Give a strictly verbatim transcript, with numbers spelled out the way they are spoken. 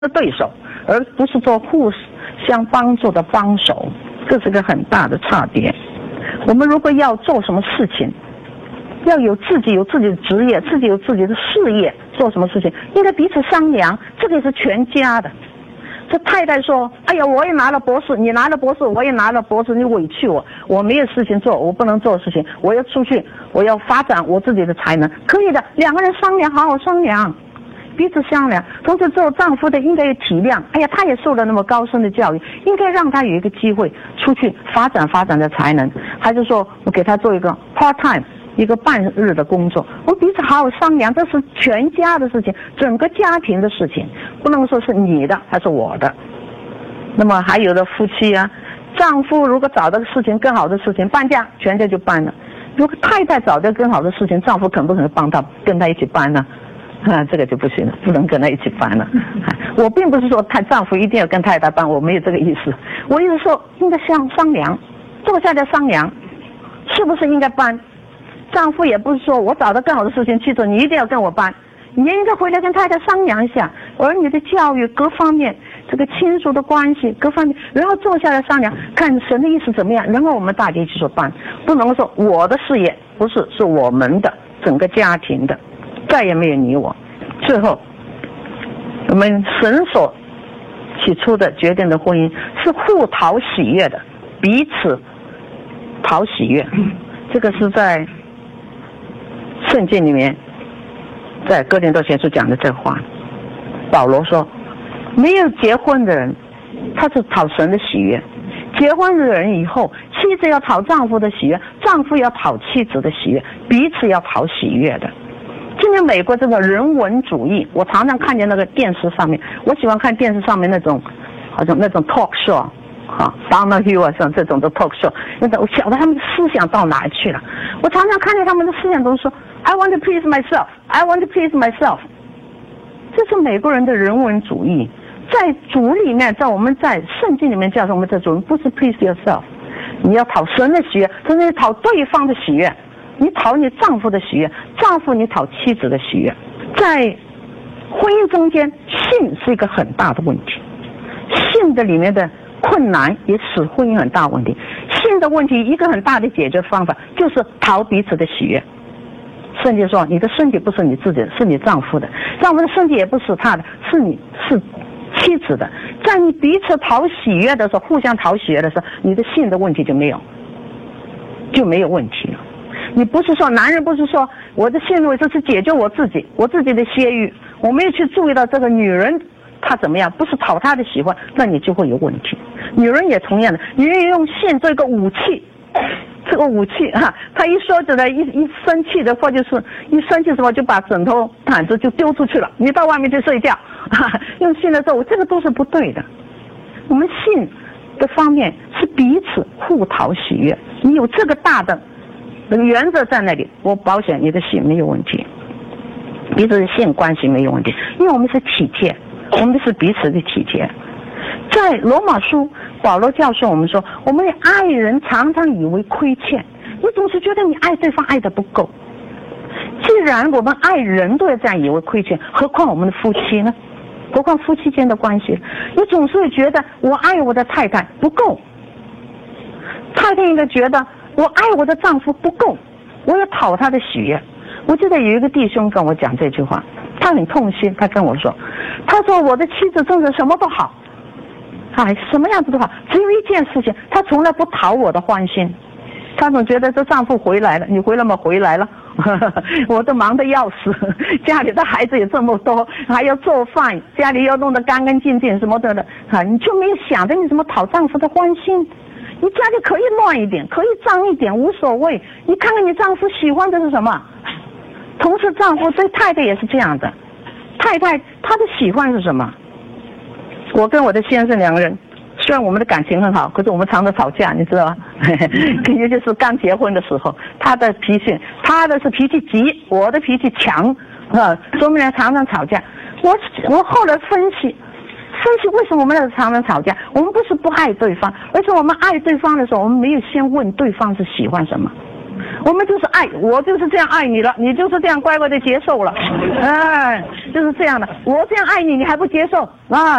的对手，而不是做互相帮助的帮手，这是个很大的差别。我们如果要做什么事情，要有自己有自己的职业，自己有自己的事业，做什么事情应该彼此商量，这个是全家的。这太太说：“哎呀，我也拿了博士，你拿了博士，我也拿了博士，你委屈我，我没有事情做，我不能做事情，我要出去，我要发展我自己的才能。”可以的，两个人商量，好好商量，彼此商量。同时，做丈夫的应该有体谅。哎呀，他也受了那么高深的教育，应该让他有一个机会出去发展发展的才能。还是说我给他做一个 part time， 一个半日的工作，我们彼此好好商量，这是全家的事情，整个家庭的事情，不能说是你的还是我的。那么还有的夫妻啊，丈夫如果找到事情更好的事情，搬家全家就搬了。如果太太找到更好的事情，丈夫肯不可能帮他跟他一起搬呢？啊，这个就不行了，不能跟他一起搬了。我并不是说看丈夫一定要跟太太搬，我没有这个意思。我意思说应该商商量，坐下来商量，是不是应该搬？丈夫也不是说我找到更好的事情去做，你一定要跟我搬，你应该回来跟太太商量一下，儿女的教育各方面，这个亲属的关系各方面，然后坐下来商量，看神的意思怎么样，然后我们大家一起说办，不能说我的事业不是，是我们的整个家庭的，再也没有你我。最后，我们神所起初的决定的婚姻是互讨喜悦的，彼此讨喜悦，这个是在圣经里面，在哥林多前书讲的这话。保罗说，没有结婚的人他是讨神的喜悦，结婚的人以后，妻子要讨丈夫的喜悦，丈夫要讨妻子的喜悦，彼此要讨喜悦的。今天美国这个人文主义，我常常看见那个电视上面，我喜欢看电视上面那种好像那种 talk show 啊 Donahue 啊，像这种的 talk show， 那种我晓得他们的思想到哪去了。我常常看见他们的思想都说 I want to please myself I want to please myself， 这是美国人的人文主义。在主里面，在我们在圣经里面叫什么？这主不是 please yourself， 你要讨神的喜悦，甚至讨对方的喜悦，你讨你丈夫的喜悦，丈夫你讨妻子的喜悦。在婚姻中间，性是一个很大的问题，性的里面的困难也使婚姻很大问题。性的问题一个很大的解决方法就是讨彼此的喜悦。圣经说，你的身体不是你自己的，是你丈夫的；丈夫的身体也不是他的，是你是妻子的。在你彼此讨喜悦的时候，互相讨喜悦的时候，你的性的问题就没有就没有问题了。你不是说男人不是说我的性问题是解决我自己我自己的泄欲，我没有去注意到这个女人她怎么样，不是讨她的喜欢，那你就会有问题。女人也同样的，女人用性做一个武器，这个武器啊，她一说起来一一生气的话，就是一生气什么就把枕头毯子就丢出去了，你到外面去睡觉啊，用性的做，这个都是不对的。我们性的方面是彼此互讨喜悦，你有这个大的原则在那里，我保险你的性没有问题，彼此的性关系没有问题，因为我们是体贴，我们是彼此的体贴。在罗马书，保罗教授我们说，我们爱人常常以为亏欠，你总是觉得你爱对方爱得不够。既然我们爱人都要这样以为亏欠，何况我们的夫妻呢？何况夫妻间的关系，你总是会觉得我爱我的太太不够，太太应该觉得我爱我的丈夫不够，我要讨他的喜悦。我记得有一个弟兄跟我讲这句话，他很痛心，他跟我说，他说我的妻子真的什么都好，哎，什么样子都好，只有一件事情，他从来不讨我的欢心。他总觉得这丈夫回来了，你回来吗？回来了，我都忙得要死，家里的孩子也这么多，还要做饭，家里要弄得干干净净什么的的啊，你就没有想着你怎么讨丈夫的欢心。你家里可以乱一点，可以脏一点，无所谓。你看看你丈夫喜欢的是什么？同时丈夫对太太也是这样的，太太她的喜欢是什么？我跟我的先生两个人，虽然我们的感情很好，可是我们常常吵架，你知道吗？尤其是刚结婚的时候，他的脾气，他的是脾气急，我的脾气强啊，所以我们俩常常吵架。我我后来分析。分析为什么我们俩常常吵架？我们不是不爱对方，而且我们爱对方的时候，我们没有先问对方是喜欢什么， 我们就是爱，我就是这样爱你了，你就是这样乖乖的接受了，哎，就是这样的，我这样爱你，你还不接受啊？